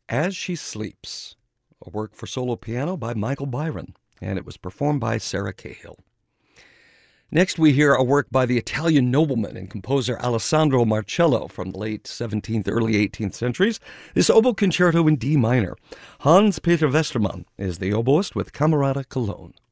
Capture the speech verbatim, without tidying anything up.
As She Sleeps, a work for solo piano by Michael Byron, and it was performed by Sarah Cahill. Next, we hear a work by the Italian nobleman and composer Alessandro Marcello from the late seventeenth, early eighteenth centuries. This oboe concerto in D minor. Hans Peter Westermann is the oboist with Camerata Cologne.